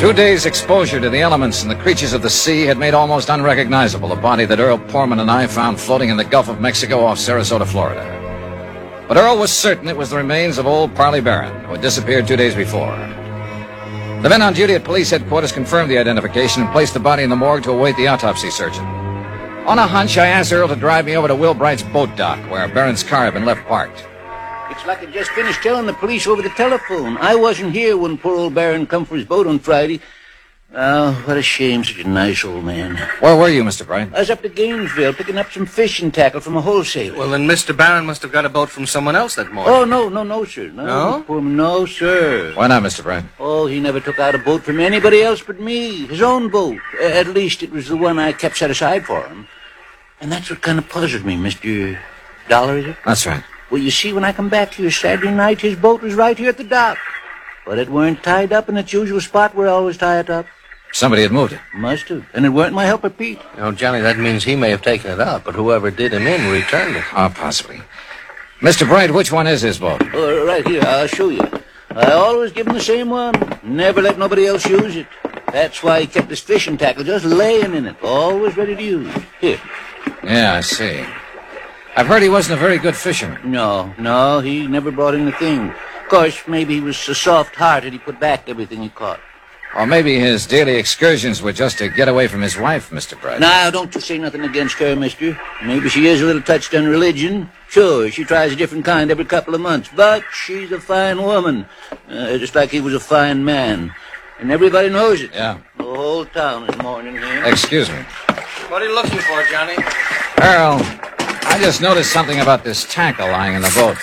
2 days' exposure to the elements and the creatures of the sea had made almost unrecognizable the body that Earl Poorman and I found floating in the Gulf of Mexico off Sarasota, Florida. But Earl was certain it was the remains of old Parley Barron, who had disappeared 2 days before. The men on duty at police headquarters confirmed the identification and placed the body in the morgue to await the autopsy surgeon. On a hunch, I asked Earl to drive me over to Will Bright's boat dock, where Barron's car had been left parked. It's like I just finished telling the police over the telephone. I wasn't here when poor old Barron come for his boat on Friday. Oh, what a shame, such a nice old man. Where were you, Mr. Bright? I was up to Gainesville picking up some fishing tackle from a wholesaler. Well, then Mr. Barron must have got a boat from someone else that morning. Oh, no, sir. No? No, sir. Why not, Mr. Bright? Oh, he never took out a boat from anybody else but me. His own boat. At least it was the one I kept set aside for him. And that's what kind of puzzled me, Mr. Dollar, is it? That's right. Well, you see, when I come back here Saturday night, his boat was right here at the dock. But it weren't tied up in its usual spot where I always tie it up. Somebody had moved it. Must have. And it weren't my helper, Pete. You know, Johnny, that means he may have taken it out, but whoever did him in returned it. Oh, possibly. Mr. Bright, which one is his boat? Oh, right here. I'll show you. I always give him the same one. Never let nobody else use it. That's why he kept his fishing tackle just laying in it, always ready to use. Here. Yeah, I see. I've heard he wasn't a very good fisherman. No, he never brought in a thing. Of course, maybe he was so soft-hearted he put back everything he caught. Or maybe his daily excursions were just to get away from his wife, Mr. Bright. Now, don't you say nothing against her, mister. Maybe she is a little touched on religion. Sure, she tries a different kind every couple of months. But she's a fine woman. Just like he was a fine man. And everybody knows it. Yeah. The whole town is mourning him. Excuse me. What are you looking for, Johnny? Earl, I just noticed something about this tackle lying in the boat.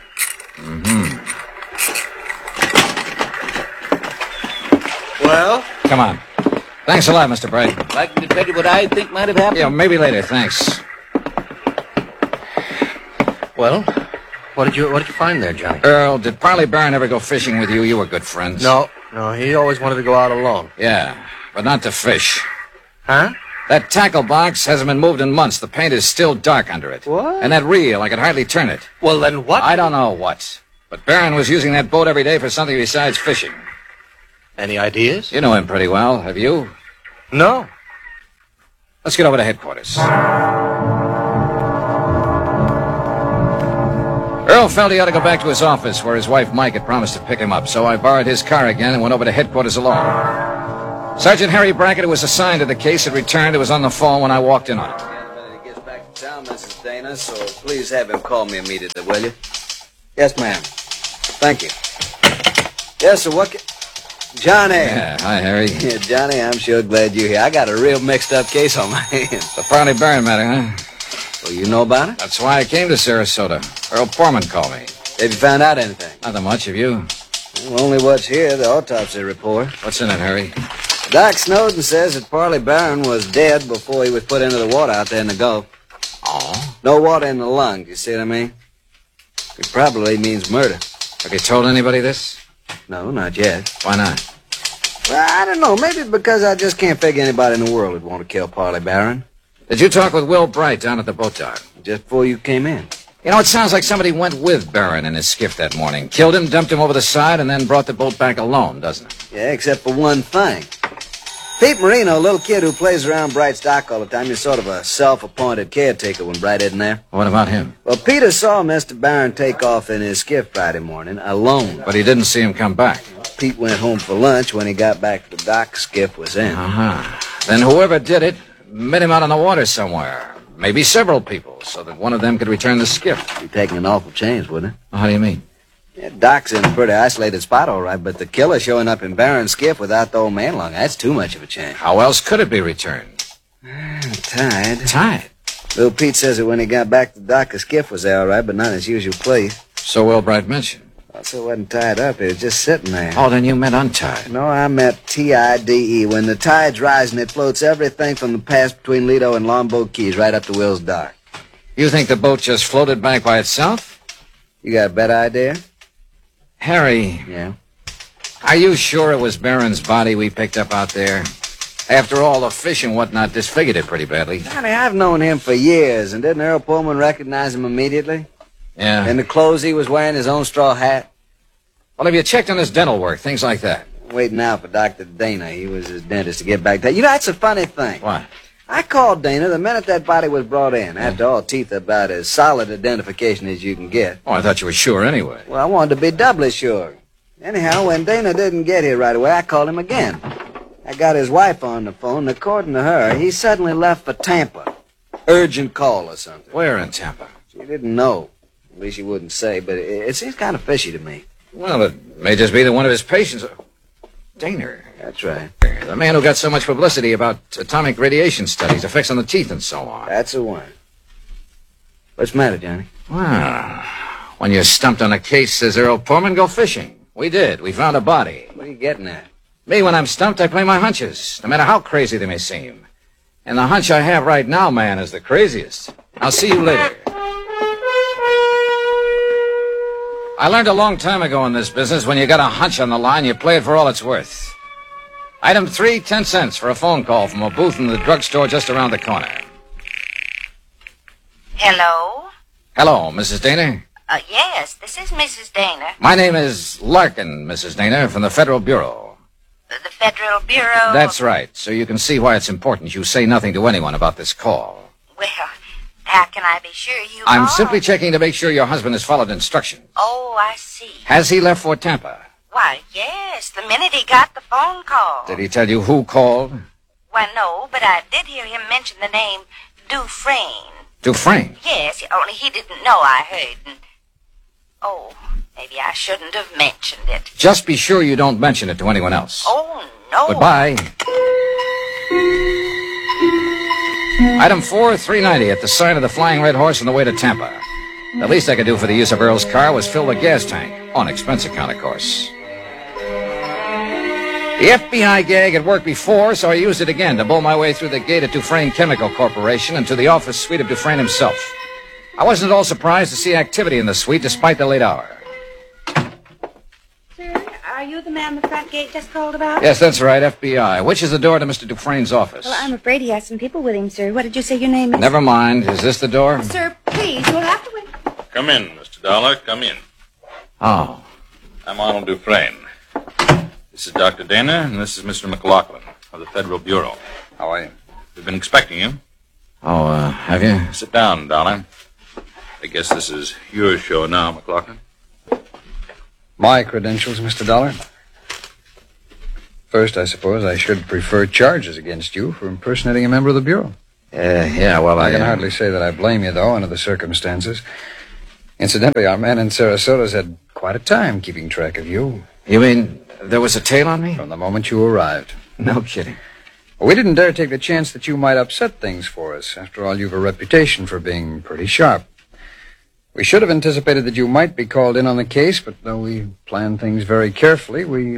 Well? Come on. Thanks a lot, Mr. Bright. Like to tell you what I think might have happened? Yeah, maybe later, thanks. Well, what did you find there, Johnny? Earl, did Parley Barron ever go fishing with you? You were good friends. No, he always wanted to go out alone. Yeah, but not to fish. Huh? That tackle box hasn't been moved in months. The paint is still dark under it. What? And that reel, I could hardly turn it. Well, then what? I don't know what. But Barron was using that boat every day for something besides fishing. Any ideas? You know him pretty well, have you? No. Let's get over to headquarters. Earl felt he ought to go back to his office where his wife Mike had promised to pick him up, so I borrowed his car again and went over to headquarters alone. Sergeant Harry Brackett, who was assigned to the case, had returned. It was on the phone when I walked in on it. He gets back to town, Mrs. Dana, so please have him call me immediately, will you? Yes, ma'am. Thank you. Yes, sir, what Johnny. Yeah, hi, Harry. Yeah, Johnny, I'm sure glad you're here. I got a real mixed-up case on my hands. The Parley Barron matter, huh? Well, you know about it? That's why I came to Sarasota. Earl Poorman called me. Have you found out anything? Nothing much, have you? Well, only what's here, the autopsy report. What's in it, Harry? Doc Snowden says that Parley Barron was dead before he was put into the water out there in the Gulf. Oh? No water in the lungs, you see what I mean? It probably means murder. Have you told anybody this? No, not yet. Why not? Well, I don't know. Maybe because I just can't figure anybody in the world would want to kill Parley Barron. Did you talk with Will Bright down at the boat dock? Just before you came in. You know, it sounds like somebody went with Barron in his skiff that morning, killed him, dumped him over the side, and then brought the boat back alone, doesn't it? Yeah, except for one thing. Pete Marino, a little kid who plays around Bright's dock all the time, he's sort of a self-appointed caretaker when Bright isn't there. What about him? Well, Peter saw Mr. Barron take off in his skiff Friday morning, alone. But he didn't see him come back. Pete went home for lunch. When he got back to the dock, skiff was in. Uh-huh. Then whoever did it met him out on the water somewhere. Maybe several people, so that one of them could return the skiff. Be taking an awful chance, wouldn't it? How do you mean? Yeah, Doc's in a pretty isolated spot, all right, but the killer showing up in Barron's skiff without the old man along, that's too much of a chance. How else could it be returned? Tied. Tied? Little Pete says that when he got back to the dock, the skiff was there, all right, but not in its usual place. So Will Bright mentioned. Also, it wasn't tied up. It was just sitting there. Oh, then you meant untied. No, I meant T-I-D-E. When the tide's rising, it floats everything from the pass between Lido and Longboat Keys right up to Will's dock. You think the boat just floated back by itself? You got a better idea? Harry. Yeah? Are you sure it was Barron's body we picked up out there? After all, the fish and whatnot disfigured it pretty badly. Johnny, I've known him for years, and didn't Earl Pullman recognize him immediately? Yeah. In the clothes he was wearing, his own straw hat? Well, have you checked on his dental work, things like that? waiting out for Dr. Dana. He was his dentist to get back there. You know, that's a funny thing. What? I called Dana the minute that body was brought in. After all, teeth are about as solid identification as you can get. Oh, I thought you were sure anyway. Well, I wanted to be doubly sure. Anyhow, when Dana didn't get here right away, I called him again. I got his wife on the phone, and according to her, he suddenly left for Tampa. Urgent call or something. Where in Tampa? She didn't know. At least she wouldn't say, but it seems kind of fishy to me. Well, it may just be that one of his patients... Dana. That's right. The man who got so much publicity about atomic radiation studies, effects on the teeth and so on. That's the one. What's the matter, Johnny? Well, when you're stumped on a case, says Earl Portman, go fishing. We did. We found a body. What are you getting at? Me, when I'm stumped, I play my hunches, no matter how crazy they may seem. And the hunch I have right now, man, is the craziest. I'll see you later. I learned a long time ago in this business, when you got a hunch on the line, you play it for all it's worth. Item 3, 10 cents for a phone call from a booth in the drugstore just around the corner. Hello? Hello, Mrs. Dana. Yes, this is Mrs. Dana. My name is Larkin, Mrs. Dana, from the Federal Bureau. The Federal Bureau... That's right, so you can see why it's important you say nothing to anyone about this call. Well, how can I be sure you I'm are? simply checking to make sure your husband has followed instructions. Oh, I see. Has he left for Tampa? Why, yes, the minute he got the phone call. Did he tell you who called? Why, no, but I did hear him mention the name Dufresne. Dufresne? Yes, only he didn't know I heard. And... Oh, maybe I shouldn't have mentioned it. Just be sure you don't mention it to anyone else. Oh, no. Goodbye. Item 4, $3.90 at the sign of the Flying Red Horse on the way to Tampa. The least I could do for the use of Earl's car was fill the gas tank. On expense account, of course. The FBI gag had worked before, so I used it again to bull my way through the gate at Dufresne Chemical Corporation and to the office suite of Dufresne himself. I wasn't at all surprised to see activity in the suite despite the late hour. Sir, are you the man the front gate just called about? Yes, that's right, FBI. Which is the door to Mr. Dufresne's office? Well, I'm afraid he has some people with him, sir. What did you say your name is? Never mind. Is this the door? Sir, please, you'll have to wait. Come in, Mr. Dollar. Come in. Oh. I'm Arnold Dufresne. This is Dr. Dana, and this is Mr. McLaughlin of the Federal Bureau. How are you? We've been expecting you. Oh, have you? Sit down, Dollar. I guess this is your show now, McLaughlin. My credentials, Mr. Dollar. First, I suppose I should prefer charges against you for impersonating a member of the Bureau. Yeah, well, I can hardly say that I blame you, though, under the circumstances. Incidentally, our man in Sarasota's had quite a time keeping track of you. You mean there was a tail on me? From the moment you arrived. No kidding. We didn't dare take the chance that you might upset things for us. After all, you've a reputation for being pretty sharp. We should have anticipated that you might be called in on the case, but though we planned things very carefully, we,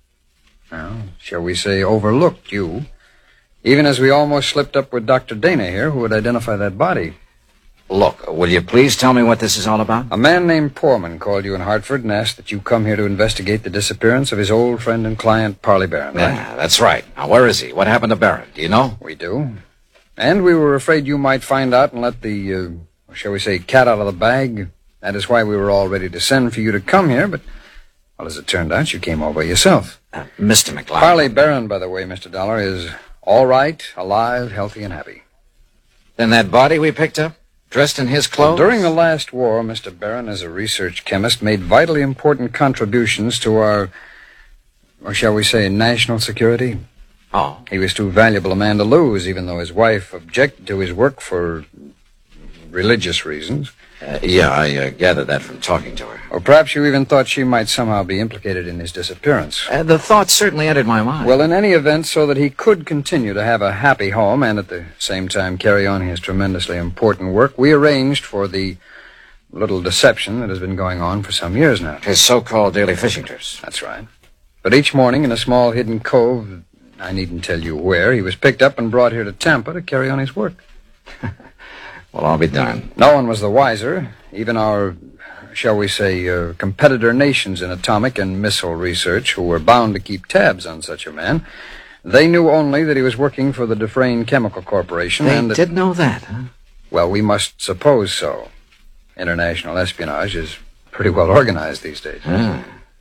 shall we say, overlooked you. Even as we almost slipped up with Dr. Dana here, who would identify that body. Look, will you please tell me what this is all about? A man named Portman called you in Hartford and asked that you come here to investigate the disappearance of his old friend and client, Parley Barron, right? Yeah, that's right. Now, where is he? What happened to Barron? Do you know? We do. And we were afraid you might find out and let the, shall we say, cat out of the bag. That is why we were all ready to send for you to come here, but, well, as it turned out, you came all by yourself. Mr. McLaughlin. Parley Barron, by the way, Mr. Dollar, is all right, alive, healthy, and happy. Then that body we picked up? Dressed in his clothes? During the last war, Mr. Barron, as a research chemist, made vitally important contributions to our, or shall we say, national security. Oh. He was too valuable a man to lose, even though his wife objected to his work for religious reasons. Yeah, I gathered that from talking to her. Or perhaps you even thought she might somehow be implicated in his disappearance. The thought certainly entered my mind. Well, in any event, so that he could continue to have a happy home and at the same time carry on his tremendously important work, we arranged for the little deception that has been going on for some years now. His so-called daily fishing trips. That's right. But each morning in a small hidden cove, I needn't tell you where, he was picked up and brought here to Tampa to carry on his work. Well, I'll be darned. No one was the wiser. Even our, shall we say, competitor nations in atomic and missile research, who were bound to keep tabs on such a man, they knew only that he was working for the Dufresne Chemical Corporation. They did know that, huh? Well, we must suppose so. International espionage is pretty well organized these days. Ah.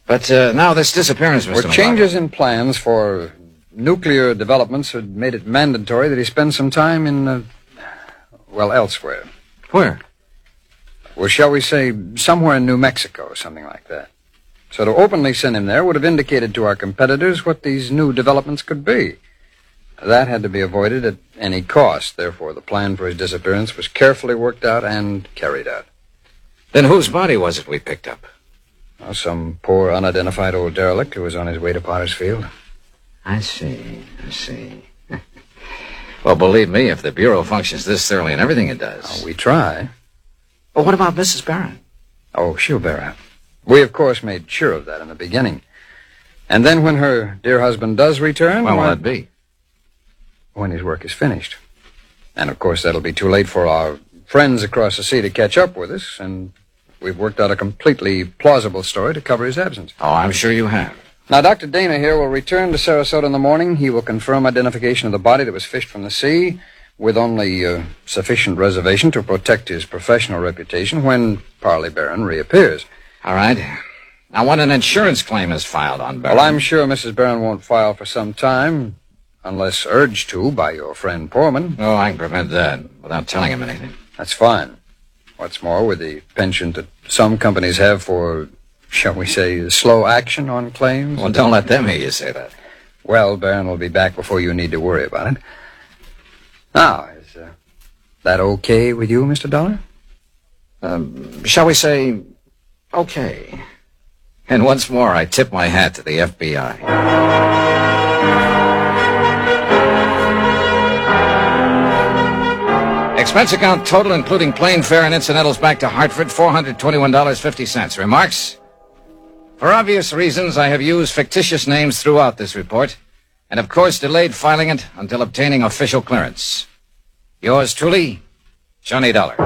But now this disappearance, Mr. Were McLaughlin. changes in plans for nuclear developments had made it mandatory that he spend some time in, elsewhere. Where? Well, shall we say, somewhere in New Mexico or something like that. So to openly send him there would have indicated to our competitors what these new developments could be. That had to be avoided at any cost. Therefore, the plan for his disappearance was carefully worked out and carried out. Then whose body was it we picked up? Oh, some poor, unidentified old derelict who was on his way to Potter's Field. I see. Well, believe me, if the Bureau functions this thoroughly in everything it does... Oh, we try. Well, what about Mrs. Barron? Oh, she'll bear out. We, of course, made sure of that in the beginning. And then when her dear husband does return... When will that be? When his work is finished. And, of course, that'll be too late for our friends across the sea to catch up with us, and we've worked out a completely plausible story to cover his absence. Oh, I'm sure you have. Now, Dr. Dana here will return to Sarasota in the morning. He will confirm identification of the body that was fished from the sea, with only sufficient reservation to protect his professional reputation when Parley Barron reappears. All right. Now, when an insurance claim is filed on Barron... Well, I'm sure Mrs. Barron won't file for some time, unless urged to by your friend Poorman. Oh, I can prevent that without telling him anything. That's fine. What's more, with the penchant that some companies have for, shall we say, slow action on claims... Well, don't let them hear you say that. Well, Barron will be back before you need to worry about it. Now, is that okay with you, Mr. Dollar? Shall we say, okay. And once more, I tip my hat to the FBI. Expense account total, including plane fare and incidentals back to Hartford, $421.50. Remarks? For obvious reasons, I have used fictitious names throughout this report, and of course delayed filing it until obtaining official clearance. Yours truly, Johnny Dollar.